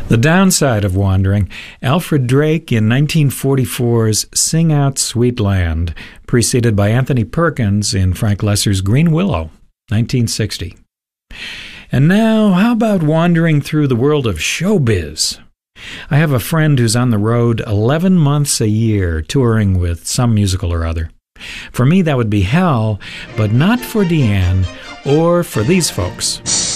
The Downside of Wandering, Alfred Drake in 1944's Sing Out Sweet Land, preceded by Anthony Perkins in Frank Loesser's Green Willow, 1960. And now, how about wandering through the world of showbiz? I have a friend who's on the road 11 months a year, touring with some musical or other. For me, that would be hell, but not for Deanne or for these folks.